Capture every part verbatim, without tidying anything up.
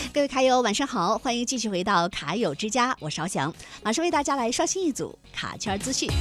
各位卡友晚上好，欢迎继续回到卡友之家，我是小翔，马上为大家来刷新一组卡圈资讯。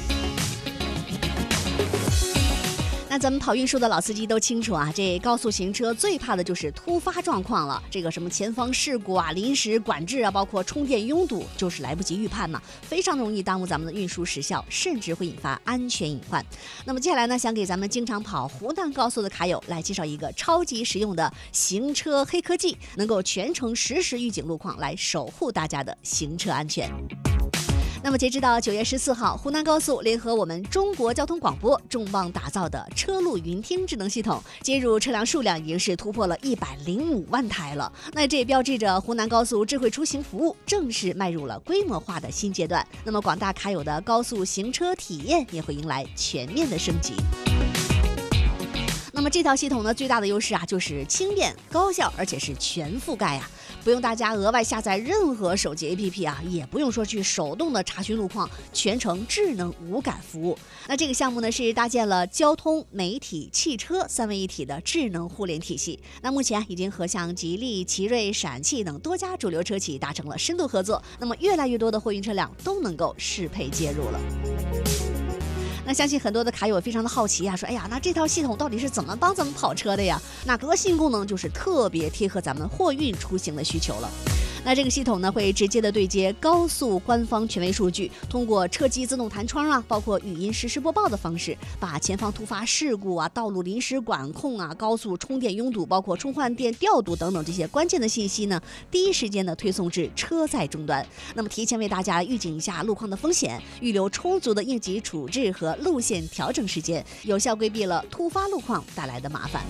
那咱们跑运输的老司机都清楚啊，这高速行车最怕的就是突发状况了。这个什么前方事故啊、临时管制啊，包括充电拥堵，就是来不及预判嘛，非常容易耽误咱们的运输时效，甚至会引发安全隐患。那么接下来呢，想给咱们经常跑湖南高速的卡友来介绍一个超级实用的行车黑科技，能够全程实时预警路况，来守护大家的行车安全。那么截止到九月十四号，湖南高速联合我们中国交通广播重磅打造的车路云听智能系统，接入车辆数量已经是突破了一百零五万台了。那这也标志着湖南高速智慧出行服务正式迈入了规模化的新阶段。那么广大卡友的高速行车体验也会迎来全面的升级。那么这套系统呢，最大的优势啊，就是轻便、高效，而且是全覆盖啊，不用大家额外下载任何手机 A P P 啊，也不用说去手动的查询路况，全程智能无感服务。那这个项目呢，是搭建了交通、媒体、汽车三位一体的智能互联体系。那目前已经和像吉利、奇瑞、陕汽等多家主流车企达成了深度合作，那么越来越多的货运车辆都能够适配接入了。那相信很多的卡友非常的好奇啊，说哎呀，那这套系统到底是怎么帮咱们跑车的呀？那核心功能就是特别贴合咱们货运出行的需求了。那这个系统呢，会直接的对接高速官方权威数据，通过车机自动弹窗啊，包括语音实时播报的方式，把前方突发事故啊、道路临时管控啊、高速充电拥堵，包括充换电调度等等这些关键的信息呢，第一时间的推送至车载终端。那么提前为大家预警一下路况的风险，预留充足的应急处置和路线调整时间，有效规避了突发路况带来的麻烦。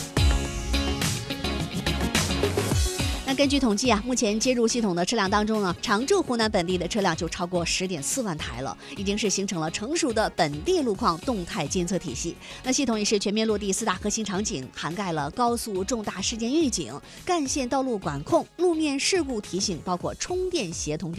那根据统计啊，目前接入系统的车辆当中呢，常驻湖南本地的车辆就超过 十点四万台了，已经是形成了成熟的本地路况动态监测体系。那系统也是全面落地四大核心场景，涵盖了高速重大事件预警、干线道路管控、路面事故提醒，包括充电协同